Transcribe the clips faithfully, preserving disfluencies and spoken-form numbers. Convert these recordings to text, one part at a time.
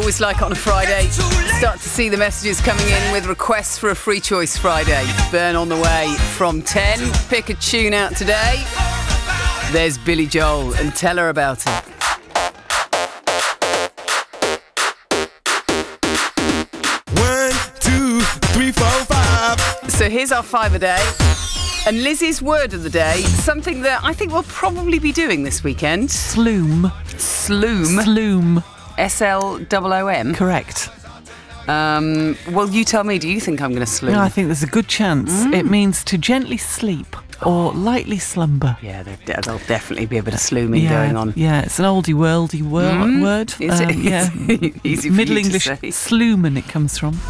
always like on a Friday, start to see the messages coming in with requests for a Free Choice Friday. Burn on the way from ten. Pick a tune out today. There's Billy Joel, and tell her about it. One, two, three, four, five. So here's our five a day. And Lizzie's word of the day, something that I think we'll probably be doing this weekend. Sloom. Sloom. Sloom. S L O O M? Correct. Um, well, you tell me, do you think I'm going to sloom? No, I think there's a good chance. Mm. It means to gently sleep or lightly slumber. Yeah, there, there'll definitely be a bit of slooming yeah, going on. Yeah, it's an oldie worldy wor- Mm. word. Is it? Um, yeah. Easy for Middle you to English say. slooman it comes from.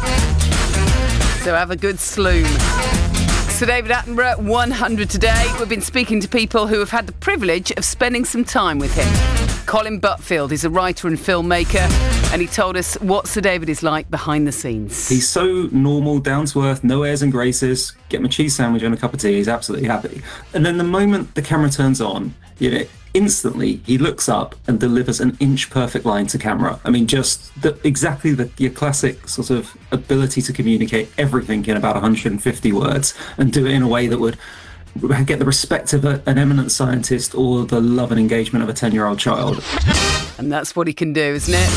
So have a good sloom. So David Attenborough, one hundred today. We've been speaking to people who have had the privilege of spending some time with him. Colin Butfield is a writer and filmmaker, and he told us what Sir David is like behind the scenes. He's so normal, down to earth, no airs and graces. Get him a cheese sandwich and a cup of tea, he's absolutely happy. And then the moment the camera turns on, you know, instantly he looks up and delivers an inch perfect line to camera. I mean, just the, exactly the your classic sort of ability to communicate everything in about one hundred fifty words and do it in a way that would get the respect of a, an eminent scientist or the love and engagement of a ten-year-old child. And that's what he can do, isn't it?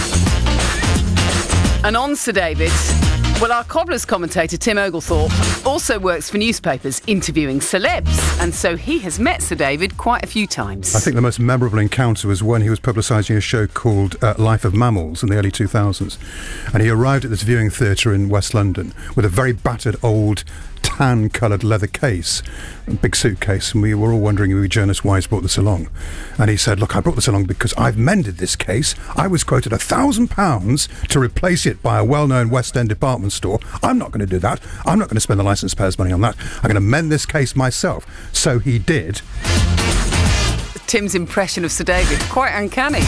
And on Sir David, well, our Cobblers commentator Tim Oglethorpe also works for newspapers interviewing celebs, and so he has met Sir David quite a few times. I think the most memorable encounter was when he was publicising a show called uh, Life of Mammals in the early two thousands, and he arrived at this viewing theatre in West London with a very battered old tan-coloured leather case, a big suitcase, and we were all wondering, we journalists, why he's brought this along. And he said, look, I brought this along because I've mended this case. I was quoted a thousand pounds to replace it by a well-known West End department store. I'm not going to do that. I'm not going to spend the licence payers' money on that. I'm going to mend this case myself. So he did. Tim's impression of Sir David, quite uncanny.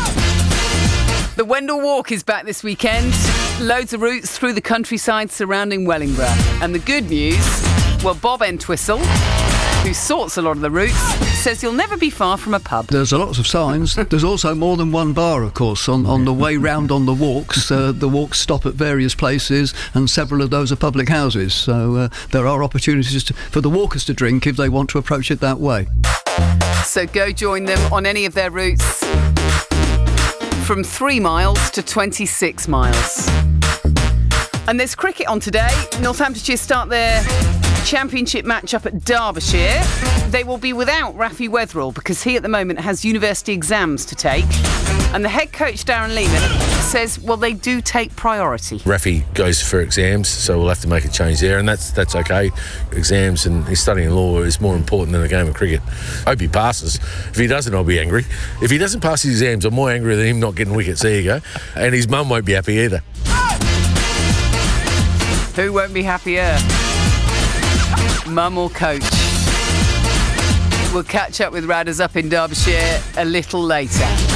The Wendell Walk is back this weekend. Loads of routes through the countryside surrounding Wellingborough. And the good news, well, Bob Entwistle, who sorts a lot of the routes, says you'll never be far from a pub. There's lots of signs. There's also more than one bar, of course, on, on the way round on the walks. Uh, the walks stop at various places, and several of those are public houses. So uh, there are opportunities to, for the walkers to drink if they want to approach it that way. So go join them on any of their routes from three miles to twenty-six miles. And there's cricket on today. Northamptonshire start their championship match up at Derbyshire. They will be without Rafi Wetherell because he at the moment has university exams to take. And the head coach, Darren Lehman, says, well, they do take priority. Rafi goes for exams, so we'll have to make a change there, and that's that's okay. Exams and his studying law is more important than a game of cricket. I hope he passes. If he doesn't, I'll be angry. If he doesn't pass his exams, I'm more angry than him not getting wickets. There you go. And his mum won't be happy either. Who won't be happier? Mum or coach? We'll catch up with Radders up in Derbyshire a little later.